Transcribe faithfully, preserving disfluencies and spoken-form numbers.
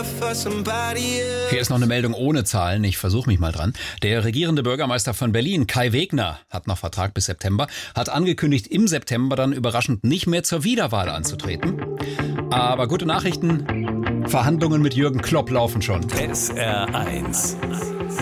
Hier ist noch eine Meldung ohne Zahlen, ich versuche mich mal dran. Der regierende Bürgermeister von Berlin, Kai Wegner, hat noch Vertrag bis September, hat angekündigt, im September dann überraschend nicht mehr zur Wiederwahl anzutreten. Aber gute Nachrichten, Verhandlungen mit Jürgen Klopp laufen schon. S R eins